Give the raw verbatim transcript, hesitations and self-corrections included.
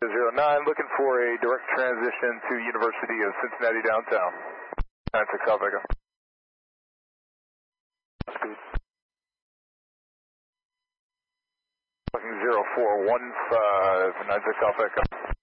zero nine, looking for a direct transition to University of Cincinnati downtown. nine six Alpha Echo. Speed. Looking zero four one five, nine six Alpha Echo.